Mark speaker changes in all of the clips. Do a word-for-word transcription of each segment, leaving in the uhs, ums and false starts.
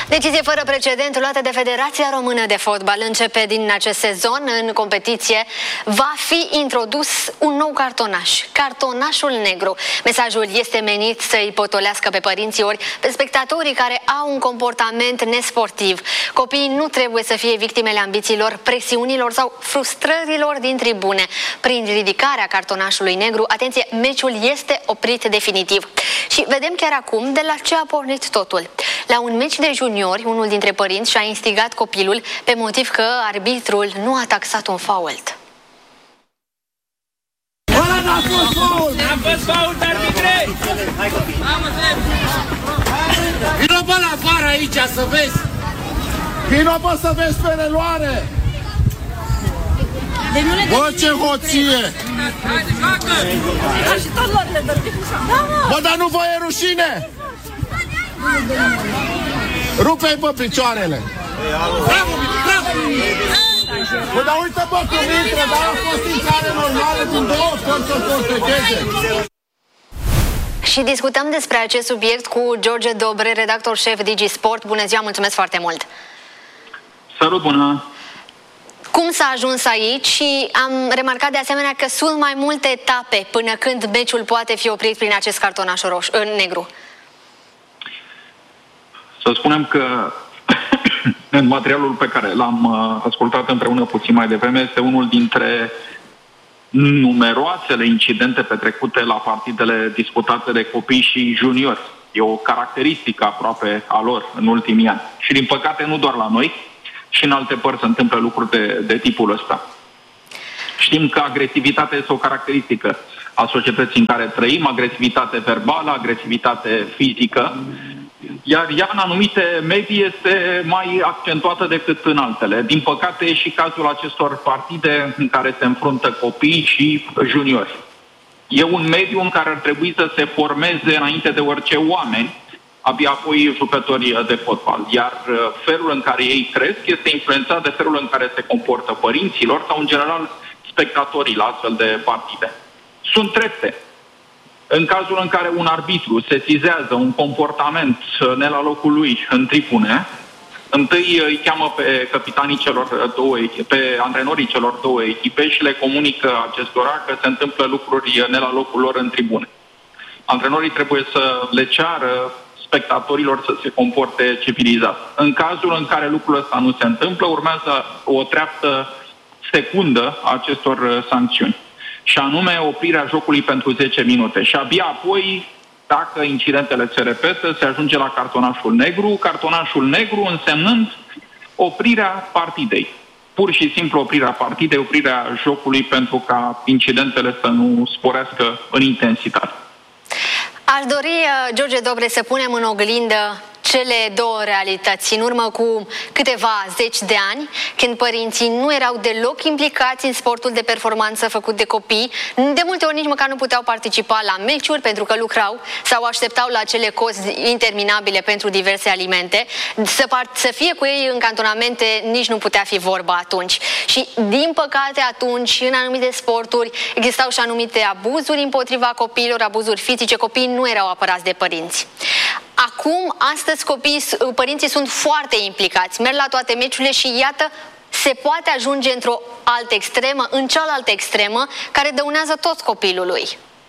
Speaker 1: Decizie fără precedent luată de Federația Română de Fotbal. Începe din acest sezon în competiție. Va fi introdus un nou cartonaș, cartonașul negru. Mesajul este menit să-i potolească pe părinții ori pe spectatorii care au un comportament nesportiv. Copiii nu trebuie să fie victimele ambițiilor, presiunilor sau frustrărilor din tribune. Prin ridicarea cartonașului negru, atenție, meciul este oprit definitiv. Și vedem chiar acum de la ce a pornit totul. La un meci de juniori, unul dintre părinți și-a instigat copilul pe motiv că arbitrul nu a taxat un fault.
Speaker 2: Ăla n-a fost fault!
Speaker 3: N-a fost fault, arbitre!
Speaker 2: Vino bă la afară aici să vezi! Vino bă să vezi pe reluare! Bă, ce hoție! Bă, dar nu vă e rușine? Rupe-i bă picioarele! Bravo, bravo! Bă, dar uite bă cum intră, dar a fost intrare normală din două ori să constateze.
Speaker 1: Și discutăm despre acest subiect cu George Dobre, redactor șef DigiSport. Bună ziua, mulțumesc foarte mult!
Speaker 4: Salut, bună!
Speaker 1: Cum s-a ajuns aici? Și am remarcat de asemenea că sunt mai multe etape până când meciul poate fi oprit prin acest cartonaș roșu, negru.
Speaker 4: Să spunem că în materialul pe care l-am ascultat împreună puțin mai devreme este unul dintre numeroasele incidente petrecute la partidele disputate de copii și juniori. E o caracteristică aproape a lor în ultimii ani. Și din păcate nu doar la noi, și în alte părți se întâmplă lucruri de, de tipul ăsta. Știm că agresivitatea este o caracteristică a societății în care trăim, agresivitate verbală, agresivitate fizică, iar ea în anumite medii este mai accentuată decât în altele. Din păcate e și cazul acestor partide în care se înfruntă copii și juniori. E un mediu în care ar trebui să se formeze înainte de orice oameni, abia apoi jucători de fotbal. Iar felul în care ei cresc este influențat de felul în care se comportă părinților sau, în general, spectatorii la astfel de partide. Sunt trepte. În cazul în care un arbitru sesizează un comportament ne la locul lui în tribune, întâi îi cheamă pe capitanii celor două echipe, pe antrenorii celor două echipe și le comunică acestora că se întâmplă lucruri ne la locul lor în tribune. Antrenorii trebuie să le ceară spectatorilor să se comporte civilizat. În cazul în care lucrul ăsta nu se întâmplă, urmează o treaptă secundă a acestor sancțiuni. Și anume oprirea jocului pentru zece minute. Și abia apoi, dacă incidentele se repetă, se ajunge la cartonașul negru, cartonașul negru însemnând oprirea partidei. Pur și simplu oprirea partidei, oprirea jocului pentru ca incidentele să nu sporească în intensitate.
Speaker 1: Aș dori, George Dobre, să punem în oglindă cele două realități. În urmă cu câteva zeci de ani, când părinții nu erau deloc implicați în sportul de performanță făcut de copii, de multe ori nici măcar nu puteau participa la meciuri pentru că lucrau sau așteptau la acele cozi interminabile pentru diverse alimente. Să, să fie cu ei în cantonamente nici nu putea fi vorba atunci. Și, din păcate, atunci, în anumite sporturi, existau și anumite abuzuri împotriva copiilor, abuzuri fizice. Copiii nu erau apărați de părinți. Acum, astăzi, copiii, părinții sunt foarte implicați, merg la toate meciurile și iată, se poate ajunge într-o altă extremă, în cealaltă extremă, care dăunează tot copilului.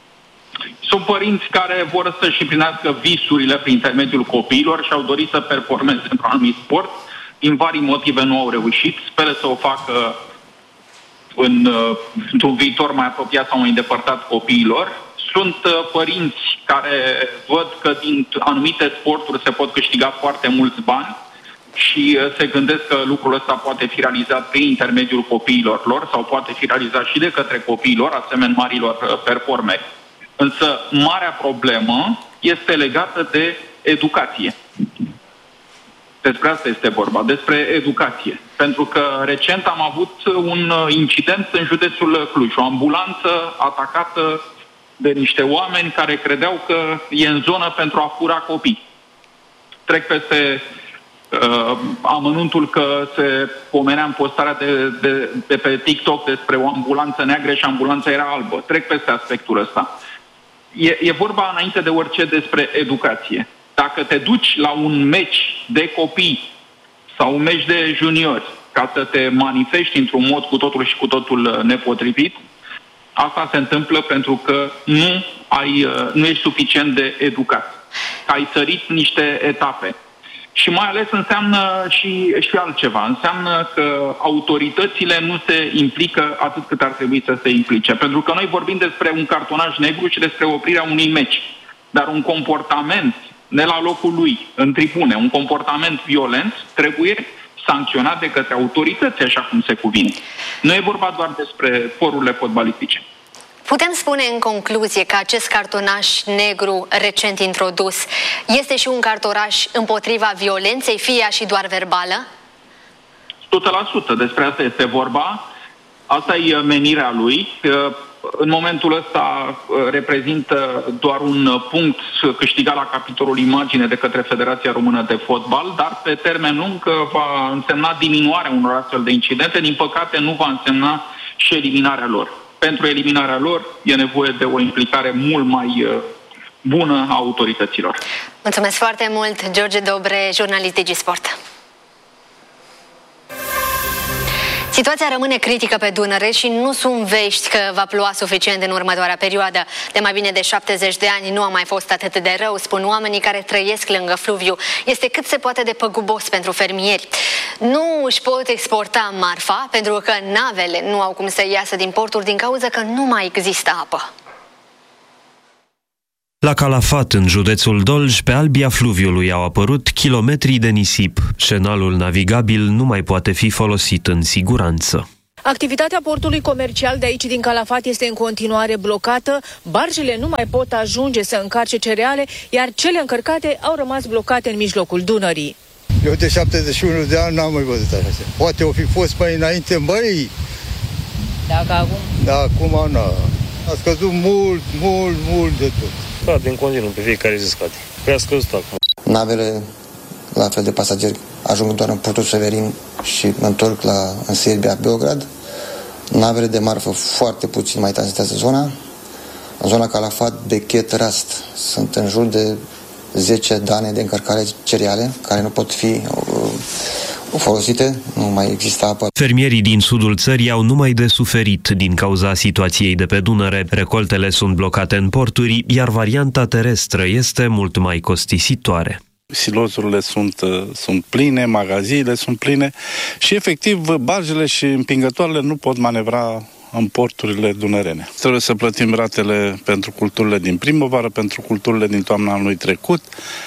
Speaker 4: Sunt părinți care vor să-și împlinească visurile prin intermediul copiilor și au dorit să performeze într-un anumit sport. Din vari motive nu au reușit, speră să o facă în, într-un viitor mai apropiat sau mai îndepărtat copiilor. Sunt părinți care văd că din anumite sporturi se pot câștiga foarte mulți bani și se gândesc că lucrul ăsta poate fi realizat prin intermediul copiilor lor sau poate fi realizat și de către copiilor, asemenea marilor performeri. Însă, marea problemă este legată de educație. Despre asta este vorba, despre educație. Pentru că recent am avut un incident în județul Cluj, o ambulanță atacată de niște oameni care credeau că e în zonă pentru a fura copii. Trec peste uh, amănuntul că se pomenea în postarea de, de, de pe TikTok despre o ambulanță neagră și ambulanța era albă. Trec peste aspectul ăsta. E, e vorba înainte de orice despre educație. Dacă te duci la un meci de copii sau un meci de juniori ca să te manifesti într-un mod cu totul și cu totul nepotrivit, asta se întâmplă pentru că nu, ai, nu ești suficient de educat. Ai sărit niște etape. Și mai ales înseamnă și, și altceva. Înseamnă că autoritățile nu se implică atât cât ar trebui să se implice. Pentru că noi vorbim despre un cartonaj negru și despre oprirea unui meci. Dar un comportament ne la locul lui, în tribune, un comportament violent, trebuie sancționat de către autorități, așa cum se cuvine. Nu e vorba doar despre forurile fotbalistice.
Speaker 1: Putem spune în concluzie că acest cartonaș negru recent introdus este și un cartonaș împotriva violenței, fie ea și doar verbală?
Speaker 4: o sută la sută, despre asta este vorba. Asta e menirea lui. În momentul ăsta reprezintă doar un punct câștigat la capitolul imagine de către Federația Română de Fotbal, dar pe termen lung va însemna diminuarea unor astfel de incidente. Din păcate nu va însemna și eliminarea lor. Pentru eliminarea lor e nevoie de o implicare mult mai bună a autorităților.
Speaker 1: Mulțumesc foarte mult, George Dobre, jurnalist DigiSport. Situația rămâne critică pe Dunăre și nu sunt vești că va ploua suficient în următoarea perioadă. De mai bine de șaptezeci de ani nu a mai fost atât de rău, spun oamenii care trăiesc lângă fluviu. Este cât se poate de păgubos pentru fermieri. Nu își pot exporta marfa pentru că navele nu au cum să iasă din porturi din cauza că nu mai există apă.
Speaker 5: La Calafat, în județul Dolj, pe albia fluviului au apărut kilometri de nisip. Șenalul navigabil nu mai poate fi folosit în siguranță.
Speaker 6: Activitatea portului comercial de aici din Calafat este în continuare blocată, barjele nu mai pot ajunge să încarce cereale, iar cele încărcate au rămas blocate în mijlocul Dunării.
Speaker 7: Eu de șaptezeci și unu de ani n-am mai văzut așa. Poate o fi fost mai înainte, băi!
Speaker 6: Dacă acum?
Speaker 7: Da, acum nu. A scăzut mult, mult, mult de tot.
Speaker 8: Da, din continuu, pe fiecare zi scade. Păi a scăzut acum.
Speaker 9: Navele, la fel de pasageri, ajung doar în portul Severin și întorc la, în Serbia, Beograd. Navele de marfă foarte puțin mai tranzitează zona. În zona Calafat, Bechet, Rast sunt în jur de zece dane de încărcare cereale care nu pot fi uh, folosite, nu mai există apă.
Speaker 5: Fermierii din sudul țării au numai de suferit din cauza situației de pe Dunăre. Recoltele sunt blocate în porturi, iar varianta terestră este mult mai costisitoare.
Speaker 10: Silozurile sunt, sunt pline, magaziile sunt pline și efectiv barjele și împingătoarele nu pot manevra în porturile dunărene. Trebuie să plătim ratele pentru culturile din primăvară, pentru culturile din toamna anului trecut.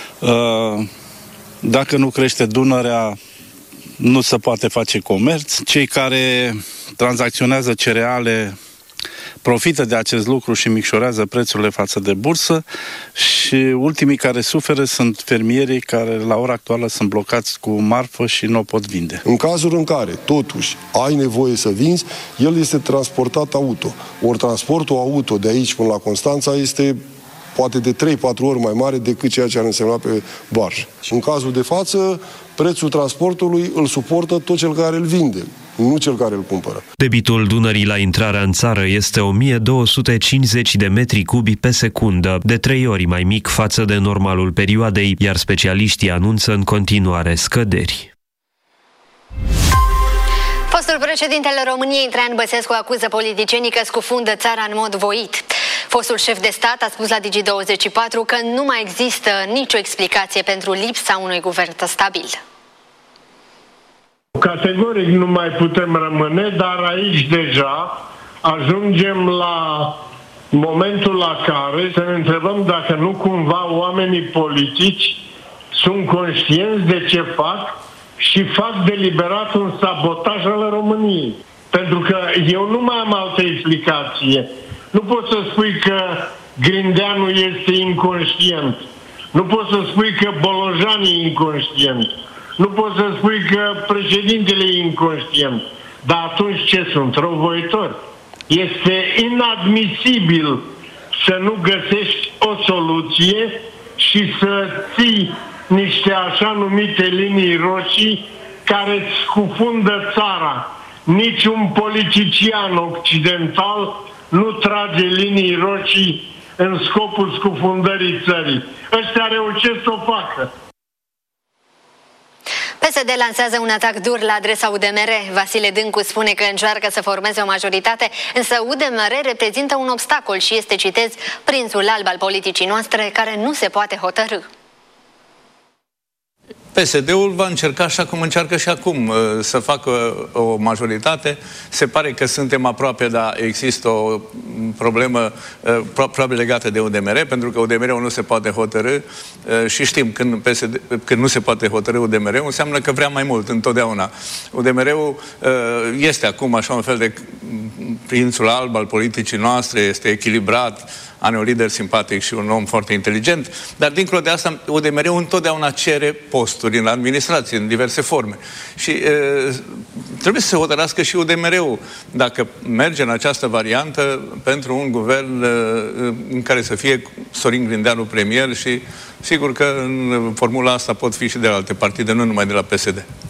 Speaker 10: Dacă nu crește Dunărea, nu se poate face comerț. Cei care tranzacționează cereale profită de acest lucru și micșorează prețurile față de bursă și ultimii care suferă sunt fermierii care la ora actuală sunt blocați cu marfă și nu o pot vinde.
Speaker 11: În cazul în care totuși ai nevoie să vinzi, el este transportat auto. Ori transportul auto de aici până la Constanța este poate de trei patru ori mai mare decât ceea ce ar însemna pe barjă. Și în cazul de față, prețul transportului îl suportă tot cel care îl vinde, nu cel care îl cumpără.
Speaker 5: Debitul Dunării la intrarea în țară este o mie două sute cincizeci de metri cubi pe secundă, de trei ori mai mic față de normalul perioadei, iar specialiștii anunță în continuare scăderi.
Speaker 1: Fostul președinte al României, Traian Băsescu, acuză politicienii că scufundă țara în mod voit. Fostul șef de stat a spus la Digi douăzeci și patru că nu mai există nicio explicație pentru lipsa unui guvern stabil.
Speaker 2: Categoric nu mai putem rămâne, dar aici deja ajungem la momentul la care să ne întrebăm dacă nu cumva oamenii politici sunt conștienți de ce fac și fac deliberat un sabotaj al României. Pentru că eu nu mai am altă explicație. Nu poți să spui că Grindeanu este inconștient. Nu poți să spui că Bolojan e inconștient. Nu poți să spui că președintele e inconștient. Dar atunci ce sunt? Răuvoitori. Este inadmisibil să nu găsești o soluție și să ții niște așa numite linii roșii care îți scufundă țara. Niciun politician occidental nu trage linii roșii în scopul scufundării țării. Ăștia reușesc să o facă.
Speaker 1: P S D lansează un atac dur la adresa U D M R. Vasile Dâncu spune că încearcă să formeze o majoritate, însă U D M R reprezintă un obstacol și este, citez, prințul alb al politicii noastre care nu se poate hotărî.
Speaker 12: P S D-ul va încerca, așa cum încearcă și acum, să facă o majoritate. Se pare că suntem aproape, dar există o problemă probabil legată de U D M R, pentru că U D M R-ul nu se poate hotărâ și știm când, P S D, când nu se poate hotărâ U D M R-ul, înseamnă că vrea mai mult întotdeauna. U D M R-ul este acum așa un fel de prințul alb al politicii noastre, este echilibrat, are un lider simpatic și un om foarte inteligent, dar dincolo de asta, U D M R-ul întotdeauna cere posturi în administrație, în diverse forme. Și e, trebuie să se hotărască și U D M R-ul dacă merge în această variantă pentru un guvern e, în care să fie Sorin Grindeanu premier și sigur că în formula asta pot fi și de alte partide, nu numai de la P S D.